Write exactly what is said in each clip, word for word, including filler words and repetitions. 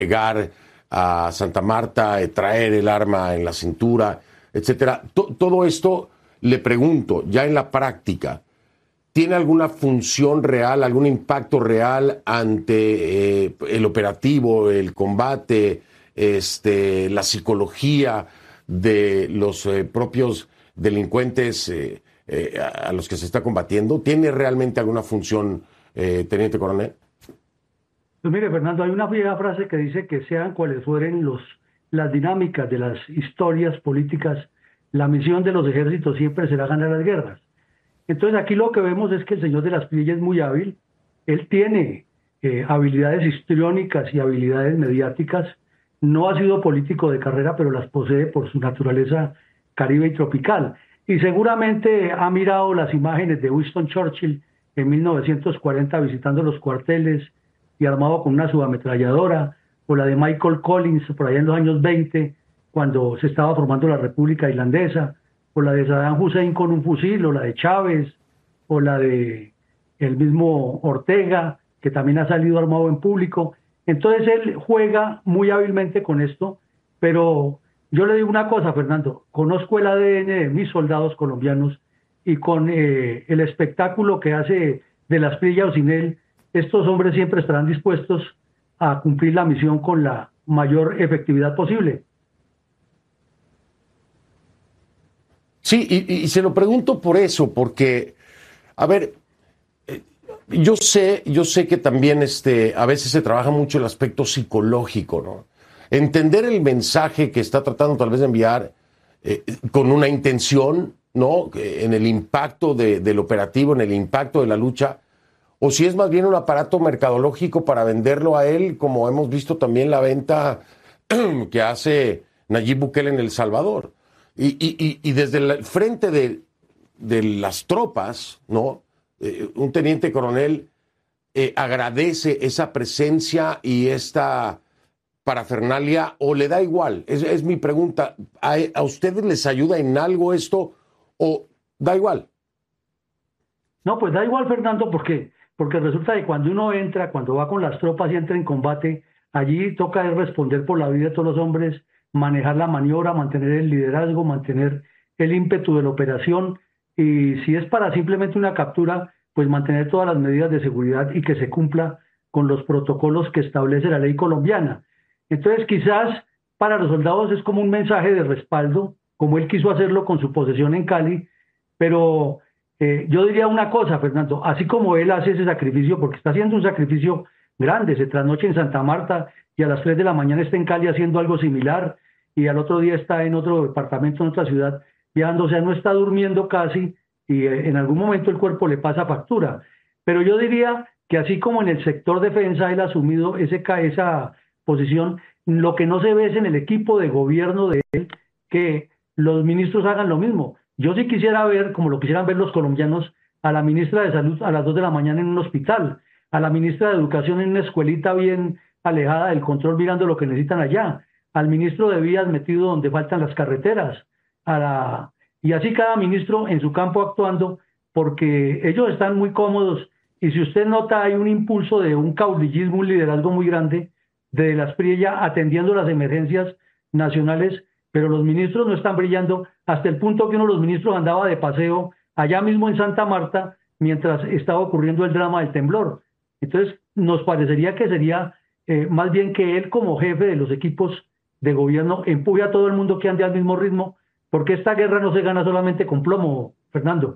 llegar a Santa Marta, eh, traer el arma en la cintura, etcétera. To- todo esto, le pregunto, ya en la práctica, ¿tiene alguna función real, algún impacto real ante eh, el operativo, el combate, este, la psicología de los eh, propios delincuentes eh, eh, a, a los que se está combatiendo? ¿Tiene realmente alguna función, eh, teniente coronel? Pues mire, Fernando, hay una vieja frase que dice que sean cuales fueren los, las dinámicas de las historias políticas, la misión de los ejércitos siempre será ganar las guerras. Entonces aquí lo que vemos es que el señor de las Pillas es muy hábil, él tiene eh, habilidades histriónicas y habilidades mediáticas, no ha sido político de carrera, pero las posee por su naturaleza caribe y tropical. Y seguramente ha mirado las imágenes de Winston Churchill en mil novecientos cuarenta visitando los cuarteles y armado con una subametralladora, o la de Michael Collins por allá en los años veinte, cuando se estaba formando la República Irlandesa, o la de Saddam Hussein con un fusil, o la de Chávez, o la de el mismo Ortega, que también ha salido armado en público. Entonces él juega muy hábilmente con esto, pero yo le digo una cosa, Fernando, conozco el A D N de mis soldados colombianos y con eh, el espectáculo que hace de las Pillas o sin él, estos hombres siempre estarán dispuestos a cumplir la misión con la mayor efectividad posible. Sí, y, y se lo pregunto por eso, porque, a ver, eh, yo sé, yo sé que también este, a veces se trabaja mucho el aspecto psicológico, ¿no? Entender el mensaje que está tratando tal vez de enviar eh, con una intención, ¿no? En el impacto de, del operativo, en el impacto de la lucha, o si es más bien un aparato mercadológico para venderlo a él, como hemos visto también la venta que hace Nayib Bukele en El Salvador. Y, y, y desde el frente de, de las tropas, ¿no? Eh, un teniente coronel eh, agradece esa presencia y esta parafernalia, o le da igual. Es, es mi pregunta. ¿A, ¿A ustedes les ayuda en algo esto o da igual? No, pues da igual, Fernando, porque, porque resulta que cuando uno entra, cuando va con las tropas y entra en combate, allí toca es responder por la vida de todos los hombres, manejar la maniobra, mantener el liderazgo, mantener el ímpetu de la operación, y si es para simplemente una captura, pues mantener todas las medidas de seguridad y que se cumpla con los protocolos que establece la ley colombiana. Entonces, quizás para los soldados es como un mensaje de respaldo, como él quiso hacerlo con su posesión en Cali, pero eh, yo diría una cosa, Fernando, así como él hace ese sacrificio, porque está haciendo un sacrificio grande, se trasnocha en Santa Marta y a las tres de la mañana está en Cali haciendo algo similar, y al otro día está en otro departamento, en otra ciudad, viajando, o sea, no está durmiendo casi, y eh, en algún momento el cuerpo le pasa factura. Pero yo diría que así como en el sector defensa él ha asumido ese, esa posición, lo que no se ve es en el equipo de gobierno de él que los ministros hagan lo mismo. Yo sí quisiera ver, como lo quisieran ver los colombianos, a la ministra de Salud a las dos de la mañana en un hospital, a la ministra de Educación en una escuelita bien alejada del control mirando lo que necesitan allá, al ministro de Vías metido donde faltan las carreteras, a la... y así cada ministro en su campo actuando, porque ellos están muy cómodos, y si usted nota hay un impulso de un caudillismo, un liderazgo muy grande de las Priella atendiendo las emergencias nacionales, pero los ministros no están brillando, hasta el punto que uno de los ministros andaba de paseo allá mismo en Santa Marta mientras estaba ocurriendo el drama del temblor. Entonces, nos parecería que sería eh, más bien que él, como jefe de los equipos de gobierno, empuje a todo el mundo que ande al mismo ritmo, porque esta guerra no se gana solamente con plomo, Fernando.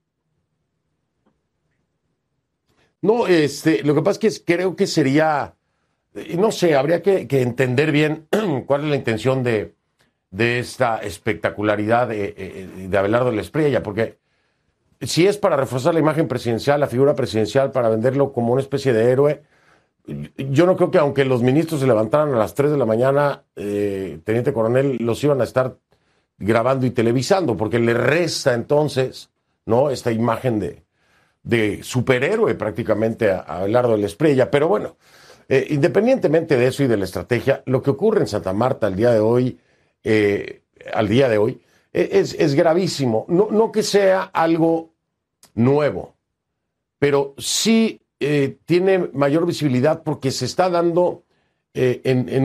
No, este, lo que pasa es que creo que sería, no sé, habría que, que entender bien cuál es la intención de, de esta espectacularidad de, de Abelardo Espriella, porque si es para reforzar la imagen presidencial, la figura presidencial, para venderlo como una especie de héroe, yo no creo que aunque los ministros se levantaran a las tres de la mañana, eh, teniente coronel, los iban a estar grabando y televisando, porque le resta entonces, ¿no?, esta imagen de, de superhéroe prácticamente a, a Abelardo Espriella. Pero bueno, eh, independientemente de eso y de la estrategia, lo que ocurre en Santa Marta al día de hoy, eh, al día de hoy, es, es gravísimo. No, no que sea algo nuevo, pero sí eh, tiene mayor visibilidad porque se está dando eh, en, en